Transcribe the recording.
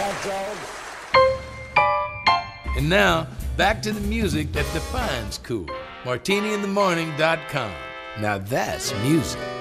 hot dogs. And now, back to the music that defines cool. MartiniInTheMorning.com. Now that's music.